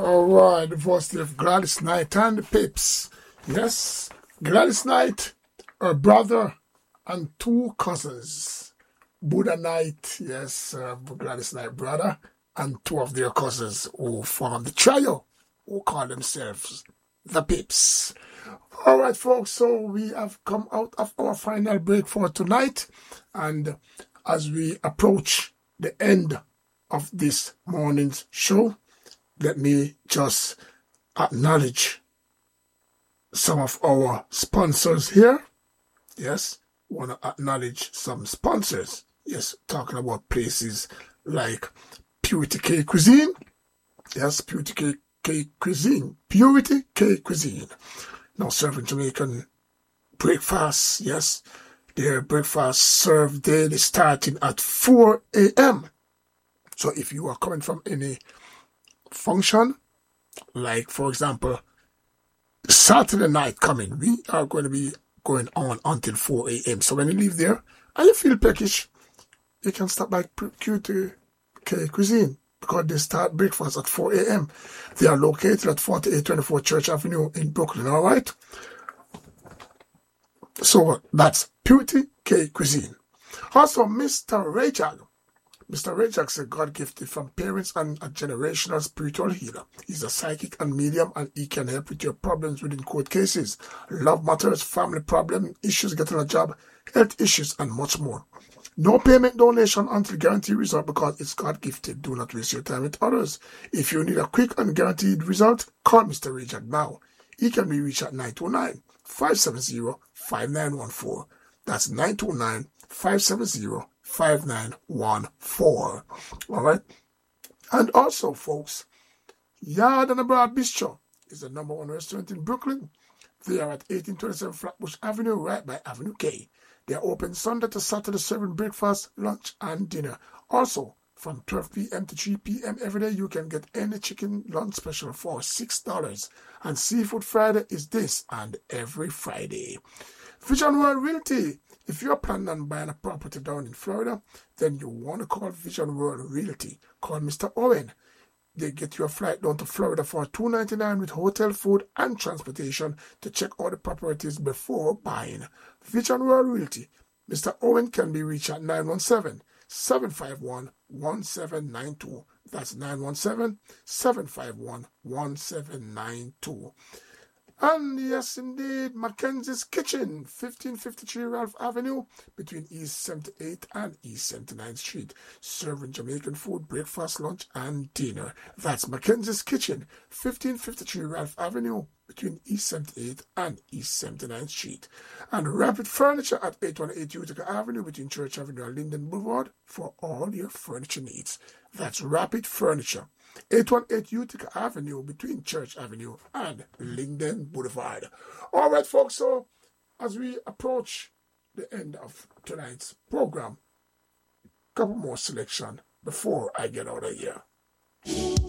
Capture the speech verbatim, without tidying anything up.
All right, the voice of Gladys Knight and the Pips. Yes, Gladys Knight, her brother, and two cousins. Buddha Knight, yes, uh, Gladys Knight brother, and two of their cousins who form the trio, who call themselves the Pips. All right, folks, so we have come out of our final break for tonight, and as we approach the end of this morning's show, let me just acknowledge some of our sponsors here. Yes, want to acknowledge some sponsors. Yes, talking about places like Purity K Cuisine. Yes, Purity K, K Cuisine. Purity K Cuisine. Now serving Jamaican breakfast. Yes, their breakfast served daily starting at four a.m. So if you are coming from any function, like for example Saturday night coming, we are going to be going on until four a.m. So when you leave there and you feel peckish, you can stop by Q T K Cuisine because they start breakfast at four a.m. They are located at forty-eight twenty-four Church Avenue in Brooklyn. All right, so that's Purity K Cuisine. Also Mister Rayjag. Mister Rayjag is a God-gifted from parents and a generational spiritual healer. He's a psychic and medium, and he can help with your problems within court cases, love matters, family problem, issues getting a job, health issues, and much more. No payment donation until guaranteed result because it's God-gifted. Do not waste your time with others. If you need a quick and guaranteed result, call Mister Rayjag now. He can be reached at nine two nine, five seven zero, five nine one four. That's nine two nine, five seven zero, five nine one four. All right. And also, folks, Yard and Abroad Bistro is the number one restaurant in Brooklyn. They are at eighteen twenty-seven Flatbush Avenue, right by Avenue K. They are open Sunday to Saturday, serving breakfast, lunch, and dinner. Also, from twelve p.m. to three p.m. every day, you can get any chicken lunch special for six dollars. And Seafood Friday is this and every Friday. Vision World Realty. If you're planning on buying a property down in Florida, then you want to call Vision World Realty. Call Mister Owen. They get you a flight down to Florida for two dollars and ninety-nine cents with hotel, food, and transportation to check all the properties before buying. Vision World Realty. Mister Owen can be reached at nine one seven, seven five one, one seven nine two. That's nine one seven, seven five one, one seven nine two. And yes, indeed, Mackenzie's Kitchen, fifteen fifty-three Ralph Avenue, between East seventy-eighth and East seventy-ninth Street, serving Jamaican food, breakfast, lunch, and dinner. That's Mackenzie's Kitchen, fifteen fifty-three Ralph Avenue, between East seventy-eighth and East seventy-ninth Street. And Rapid Furniture at eight one eight Utica Avenue, between Church Avenue and Linden Boulevard, for all your furniture needs. That's Rapid Furniture. eight one eight Utica Avenue, between Church Avenue and Linden Boulevard. All right, folks, so as we approach the end of tonight's program, a couple more selection before I get out of here.